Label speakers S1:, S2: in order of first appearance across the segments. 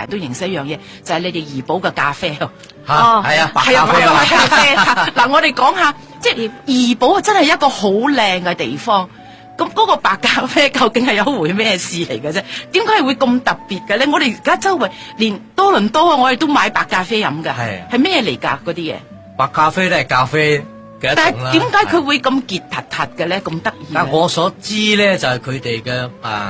S1: 排都認識一樣嘢，就係你哋怡寶嘅咖啡。
S2: 係啊，白咖啡
S1: 白咖啡。嗱，我哋講下，即係怡寶真係一個好靚嘅地方。咁嗰個白咖啡究竟係有一回咩事嚟嘅啫？點解係會咁特別嘅咧？我哋而家周圍連多倫多啊，我哋都買白咖啡飲㗎。係咩嚟㗎？嗰啲嘢？
S2: 白咖啡都係咖啡嘅一種啦。
S1: 但係點解佢會咁結突突嘅咧？咁得意？
S2: 但我所知咧，就係佢哋嘅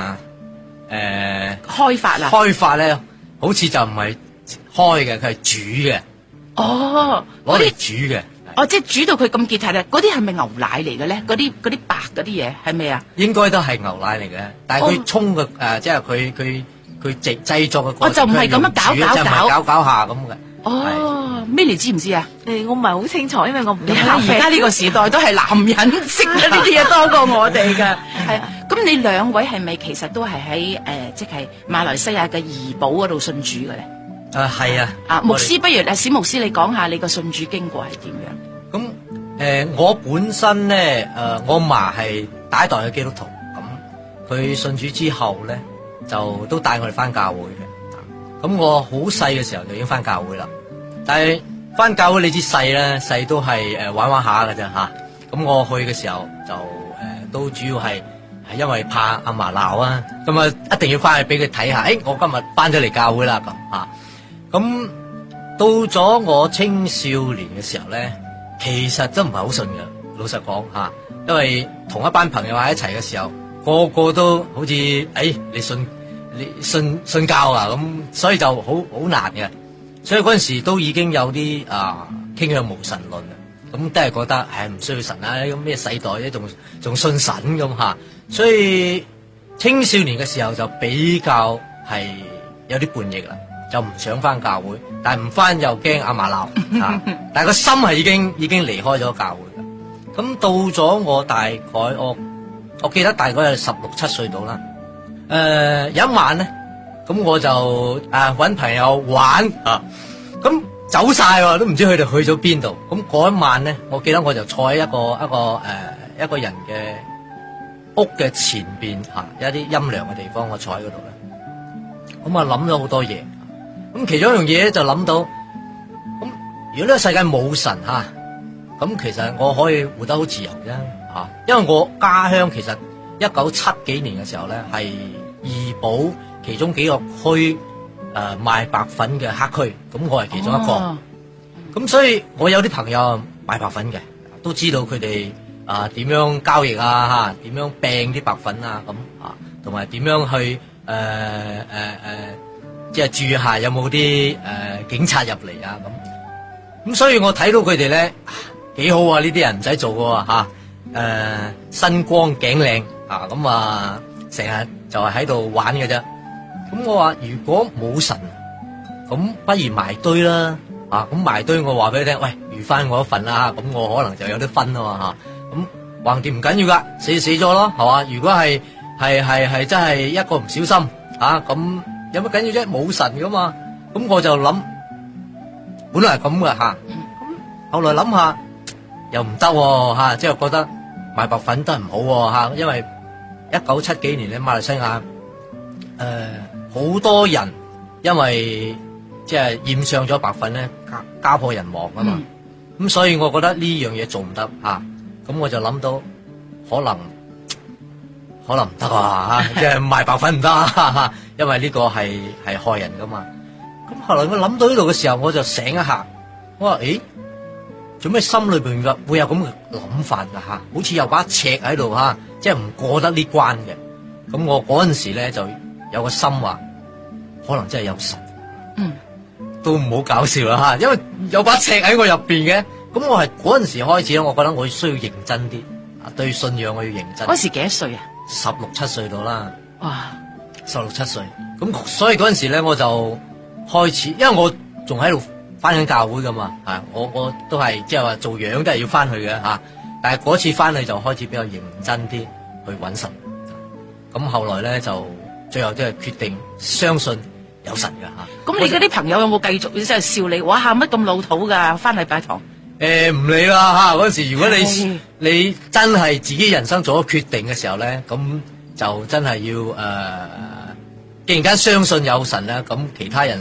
S2: 開發咧，好似就唔係開嘅，佢係煮嘅。
S1: 哦，
S2: 攞嚟煮嘅。
S1: 哦，即係煮到佢咁結突突，嗰啲係咪牛奶嚟嘅咧？嗰啲白嗰啲嘢係咪啊？
S2: 應該都係牛奶嚟嘅，但係佢沖嘅即係佢製作嘅過程，
S1: 就唔係咁樣
S2: 搞下咁嘅。
S1: 哦，咩你知唔知啊？
S3: 我唔係好清楚，因為我唔
S1: 你而家呢個時代都係男人識呢啲嘢多過我哋㗎。係咁，你兩位係咪其實都係喺即係馬來西亞嘅怡保嗰度信主嘅咧？
S2: 係啊。
S1: 牧師，不如史牧師你講下你個信主經過係點樣？
S2: 咁我本身咧我阿嫲係第一代嘅基督徒，咁佢信主之後咧就都帶我哋翻教會嘅。咁我好細嘅時候就已經翻教會啦，但係翻教會你知細都係玩玩下㗎啫嚇。咁我去嘅時候就都主要係因為怕阿嫲鬧啊，咁啊一定要翻去俾佢睇下，我今日翻咗嚟教會啦咁嚇。咁到咗我青少年嘅時候咧，其實都唔係好信嘅，老實講嚇，因為同一班朋友喺一齊嘅時候，個個都好似你信教啊咁，所以就好難嘅。所以嗰陣時都已經有啲傾向無神論啊，咁都係覺得唔需要神啊，咁咩世代咧仲信神咁嚇。所以青少年嘅時候就比較係有啲叛逆啦。就唔想翻教會，但係唔翻又驚阿嫲鬧，但係個心係已經離開咗教會啦。咁到咗我大概我記得大概係16、17歲到啦。有一晚咧，咁我就搵朋友玩咁走晒喎，都唔知佢哋去咗邊度。咁嗰一晚咧，我記得我就坐喺一個人嘅屋嘅前邊有一啲陰涼嘅地方，我坐喺嗰度咧。咁啊諗咗好多嘢。咁其中一樣嘢就諗到，咁如果呢個世界冇神咁其實我可以活得好自由啫因為我家鄉其實1970幾年嘅時候咧係怡保其中幾個區賣白粉嘅黑區，咁我係其中一個。咁所以我有啲朋友賣白粉嘅，都知道佢哋點樣交易點樣掟啲白粉咁同埋點樣去即係注意下有冇啲警察入嚟咁所以我睇到佢哋咧幾好呢啲人唔使做嘅身光頸靚咁成日就係喺度玩嘅啫。咁我話如果冇神，咁不如埋堆啦咁埋堆我話俾你聽，喂預翻我一份啦，咁我可能就有得分啊咁橫掂唔緊要噶，死咗咯係嘛？如果係真係一個唔小心咁。有乜緊要啫？冇神噶嘛，咁我就諗，本來係咁噶咁後來諗下又唔得即係覺得賣白粉都係唔好因為1970幾年咧馬來西亞好多人因為即係染上咗白粉咧家破人亡啊嘛，咁所以我覺得呢樣嘢做唔得咁我就諗到可能唔得即係賣白粉唔得因為呢個係害人噶嘛。咁後來我諗到呢度嘅時候，我就醒一下，我話做咩心裏邊會有咁嘅諗法噶好似有把尺喺度即係唔過得呢關嘅。咁我嗰陣時咧就有個心話，可能真係有神，都唔好搞笑啦因為有把尺喺我入邊嘅。咁我係嗰陣時開始咧，我覺得我需要認真啲對信仰我要認真。
S1: 嗰時幾多歲
S2: 16、17歲到啦。
S1: 哇
S2: ！16、17歲，咁所以嗰陣時咧，我就開始，因為我仲喺度翻緊教會噶嘛，我都係即係話做樣都係要翻去嘅但係嗰次翻去就開始比較認真啲去揾神。咁後來咧就最後都係決定相信有神嘅
S1: 咁你嗰啲朋友有冇繼續即係笑你？哇！乜咁老土噶？翻禮拜堂？
S2: 唔理啦嗰陣時，如果你真係自己人生做咗決定嘅時候咧，咁就真係要既然間相信有神啦，咁其他人